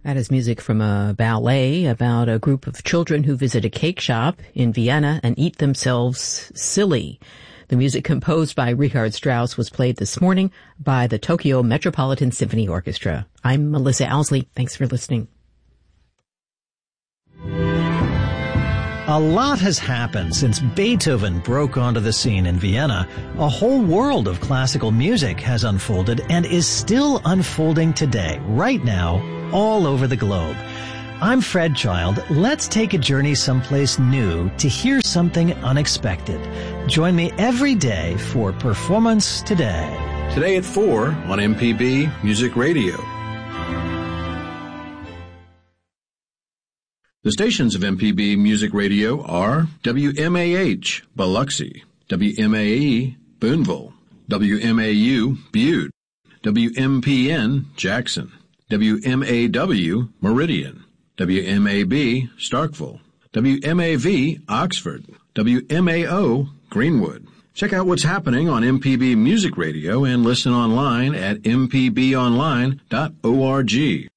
That is music from a ballet about a group of children who visit a cake shop in Vienna and eat themselves silly. The music composed by Richard Strauss was played this morning by the Tokyo Metropolitan Symphony Orchestra. I'm Melissa Owsley. Thanks for listening. A lot has happened since Beethoven broke onto the scene in Vienna. A whole world of classical music has unfolded and is still unfolding today, right now, all over the globe. I'm Fred Child. Let's take a journey someplace new to hear something unexpected. Join me every day for Performance Today. Today at 4 on MPB Music Radio. The stations of MPB Music Radio are WMAH, Biloxi, WMAE, Boonville, WMAU, Butte, WMPN, Jackson, WMAW, Meridian, WMAB, Starkville, WMAV, Oxford, WMAO, Greenwood. Check out what's happening on MPB Music Radio and listen online at mpbonline.org.